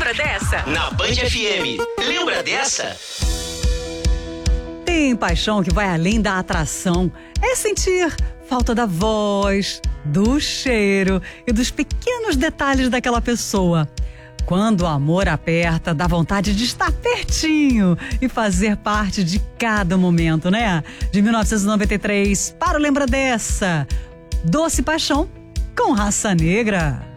Lembra dessa? Na Band FM. Lembra dessa? Tem paixão que vai além da atração. É sentir falta da voz, do cheiro e dos pequenos detalhes daquela pessoa. Quando o amor aperta, dá vontade de estar pertinho e fazer parte de cada momento, né? De 1993 para o Lembra Dessa. Doce Paixão com Raça Negra.